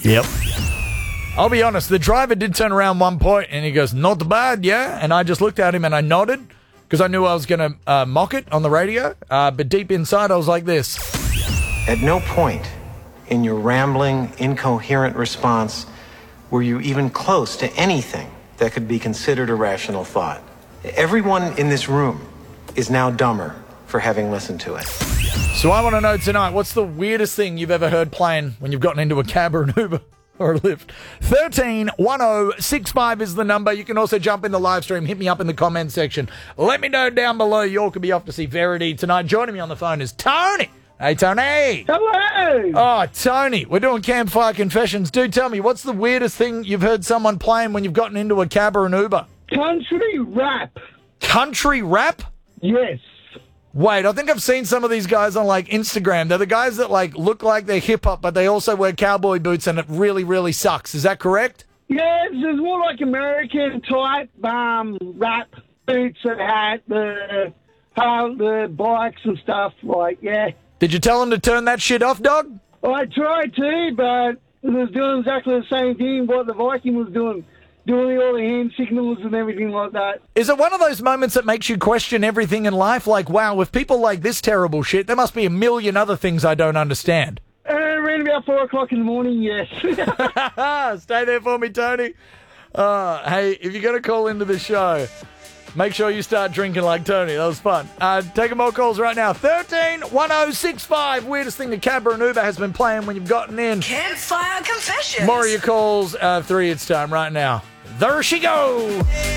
Yep. I'll be honest, the driver did turn around one point and he goes, "Not bad, yeah?" And I just looked at him and I nodded because I knew I was going to mock it on the radio. But deep inside, I was like this. At no point in your rambling, incoherent response were you even close to anything that could be considered a rational thought. Everyone in this room is now dumber for having listened to it. So I want to know tonight, what's the weirdest thing you've ever heard playing when you've gotten into a cab or an Uber or a Lyft? 131065 is the number. You can also jump in the live stream. Hit me up in the comment section. Let me know down below. You all could be off to see Verity tonight. Joining me on the phone is Tony. Hey, Tony. Hello. Oh, Tony. We're doing Campfire Confessions. Dude, tell me, what's the weirdest thing you've heard someone playing when you've gotten into a cab or an Uber? Country rap. Country rap? Yes. Wait, I think I've seen some of these guys on, like, Instagram. They're the guys that, like, look like they're hip-hop, but they also wear cowboy boots, and it really, really sucks. Is that correct? Yeah, there's more like American type rap, boots and hat, the bikes and stuff, like, yeah. Did you tell them to turn that shit off, dog? I tried to, but it was doing exactly the same thing what the Viking was doing all the hand signals and everything like that. Is it one of those moments that makes you question everything in life? Like, wow, with people like this terrible shit, there must be a million other things I don't understand. Around about 4 o'clock in the morning, yes. Stay there for me, Tony. Hey, if you're going to call into the show, make sure you start drinking like Tony. That was fun. Taking more calls right now. 131065. Weirdest thing the cab or an Uber has been playing when you've gotten in. Campfire Confessions. More of your calls. 3 it's time right now. There she goes.